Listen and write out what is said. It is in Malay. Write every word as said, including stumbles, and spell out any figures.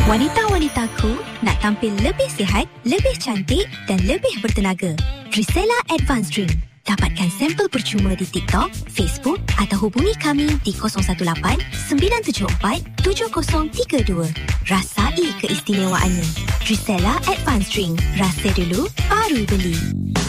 Wanita-wanitaku nak tampil lebih sihat, lebih cantik dan lebih bertenaga. Drisela Advanced Drink. Dapatkan sampel percuma di TikTok, Facebook atau hubungi kami di kosong satu lapan sembilan tujuh empat tujuh kosong tiga dua. Rasai keistimewaannya. Drisela Advanced Drink. Rasa dulu, baru beli.